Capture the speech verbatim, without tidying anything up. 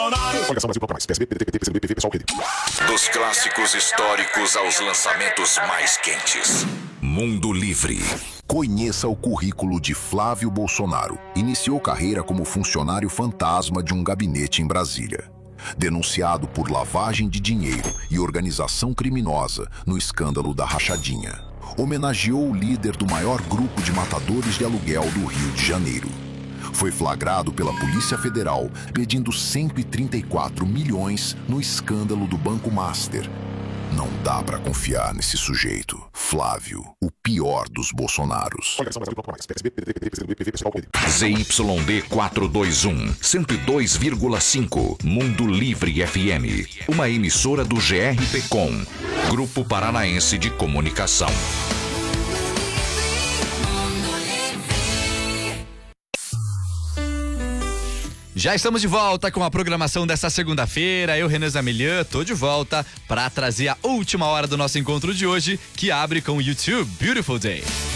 Dos clássicos históricos aos lançamentos mais quentes. Mundo Livre. Conheça o currículo de Flávio Bolsonaro. Iniciou carreira como funcionário fantasma de um gabinete em Brasília. Denunciado por lavagem de dinheiro e organização criminosa no escândalo da rachadinha. Homenageou o líder do maior grupo de matadores de aluguel do Rio de Janeiro. Foi flagrado pela Polícia Federal pedindo cento e trinta e quatro milhões no escândalo do Banco Master. Não dá pra confiar nesse sujeito. Flávio, o pior dos Bolsonaros. Z Y D quatrocentos e vinte e um, cento e dois vírgula cinco, Mundo Livre F M. Uma emissora do G R P Com, Grupo Paranaense de Comunicação. Já estamos de volta com a programação dessa segunda-feira. Eu, Renan Zamilian, tô de volta para trazer a última hora do nosso encontro de hoje, que abre com o YouTube Beautiful Day.